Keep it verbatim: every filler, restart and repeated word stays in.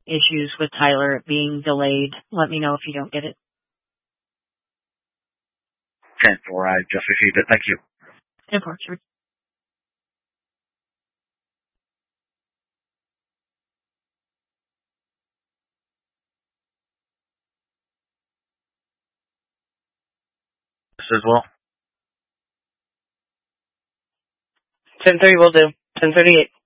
issues with Tyler being delayed. Let me know if you don't get it. ten four, I just received it. Thank you. ten four, sure. This as well. ten thirty will do. ten thirty-eight.